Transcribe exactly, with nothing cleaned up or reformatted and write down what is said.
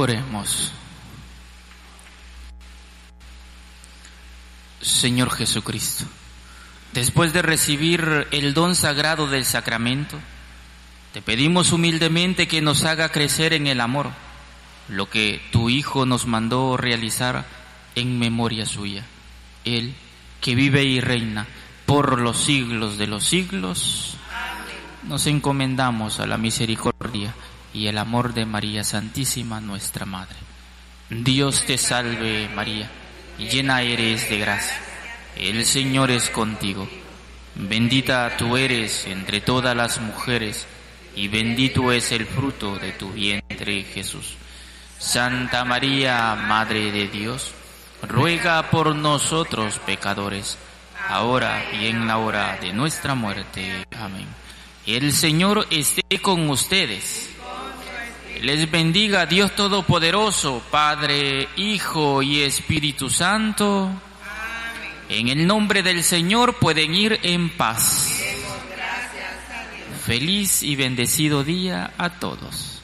Oremos. Señor Jesucristo, después de recibir el don sagrado del sacramento, te pedimos humildemente que nos haga crecer en el amor, lo que tu Hijo nos mandó realizar en memoria suya. Él, que vive y reina por los siglos de los siglos. Amén. Nos encomendamos a la misericordia y el amor de María Santísima, nuestra Madre. Dios te salve, María, llena eres de gracia. El Señor es contigo. Bendita tú eres entre todas las mujeres, y bendito es el fruto de tu vientre, Jesús. Santa María, Madre de Dios, ruega por nosotros pecadores, ahora y en la hora de nuestra muerte. Amén. El Señor esté con ustedes. Les bendiga Dios Todopoderoso, Padre, Hijo y Espíritu Santo. En el nombre del Señor pueden ir en paz. Feliz y bendecido día a todos.